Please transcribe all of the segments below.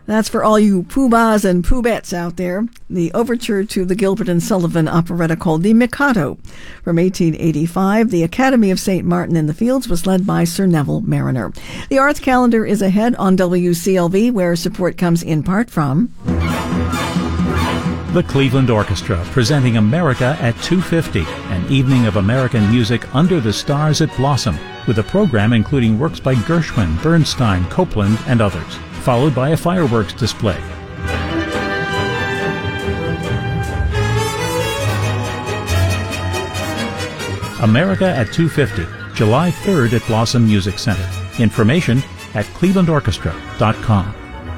That's for all you poobahs and poobettes out there. The overture to the Gilbert and Sullivan operetta called The Mikado. From 1885, the Academy of St. Martin in the Fields was led by Sir Neville Mariner. The Arts Calendar is ahead on WCLV, where support comes in part from the Cleveland Orchestra, presenting America at 2:50, an evening of American music under the stars at Blossom, with a program including works by Gershwin, Bernstein, Copland, and others, followed by a fireworks display. America at 2:50, July 3rd at Blossom Music Center. Information at clevelandorchestra.com.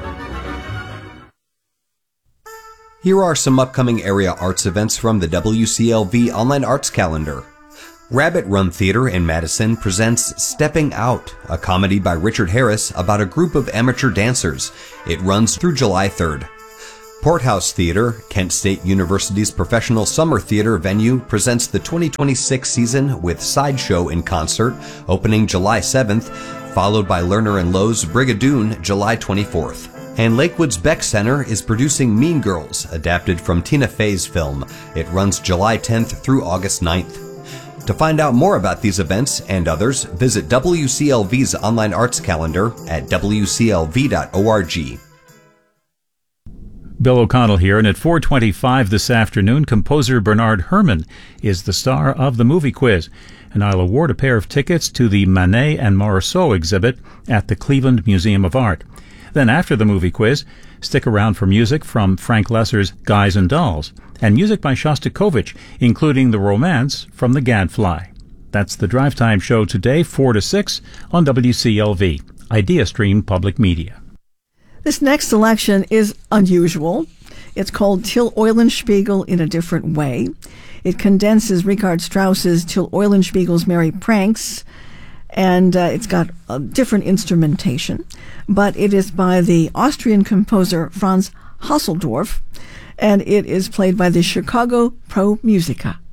Here are some upcoming area arts events from the WCLV Online Arts Calendar. Rabbit Run Theater in Madison presents Stepping Out, a comedy by Richard Harris about a group of amateur dancers. It runs through July 3rd. Porthouse Theater, Kent State University's professional summer theater venue, presents the 2026 season with Sideshow in concert, opening July 7th, followed by Lerner and Lowe's Brigadoon July 24th. And Lakewood's Beck Center is producing Mean Girls, adapted from Tina Fey's film. It runs July 10th through August 9th. To find out more about these events and others, visit WCLV's online arts calendar at wclv.org. Bill O'Connell here, and at 4:25 this afternoon, composer Bernard Herrmann is the star of the movie quiz, and I'll award a pair of tickets to the Manet and Marceau exhibit at the Cleveland Museum of Art. Then after the movie quiz, stick around for music from Frank Lesser's Guys and Dolls, and music by Shostakovich, including The Romance from The Gadfly. That's the Drive Time show today, 4 to 6 on WCLV, IdeaStream Public Media. This next selection is unusual. It's called Till Eulenspiegel in a Different Way. It condenses Richard Strauss's Till Eulenspiegel's Merry Pranks, and it's got a different instrumentation. But it is by the Austrian composer Franz Hasseldorf, and it is played by the Chicago Pro Musica.